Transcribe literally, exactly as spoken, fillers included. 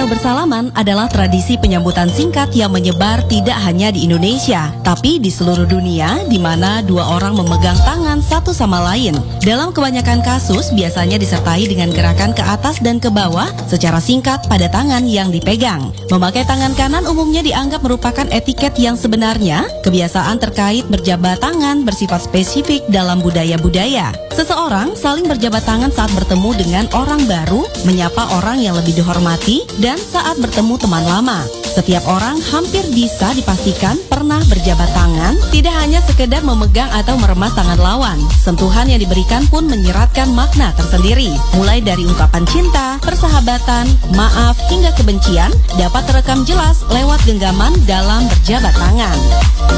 atau bersalaman adalah tradisi penyambutan singkat yang menyebar tidak hanya di Indonesia, tapi di seluruh dunia, di mana dua orang memegang tangan satu sama lain. Dalam kebanyakan kasus, biasanya disertai dengan gerakan ke atas dan ke bawah secara singkat pada tangan yang dipegang. Memakai tangan kanan umumnya dianggap merupakan etiket yang sebenarnya. Kebiasaan terkait berjabat tangan bersifat spesifik dalam budaya-budaya. Seseorang saling berjabat tangan saat bertemu dengan orang baru, menyapa orang yang lebih dihormati, dan saat bertemu teman lama. Setiap orang hampir bisa dipastikan pernah berjabat tangan, tidak hanya sekedar memegang atau meremas tangan lawan. Sentuhan yang diberikan pun menyeratkan makna tersendiri. Mulai dari ungkapan cinta, persahabatan, maaf, hingga kebencian dapat terekam jelas lewat genggaman dalam berjabat tangan.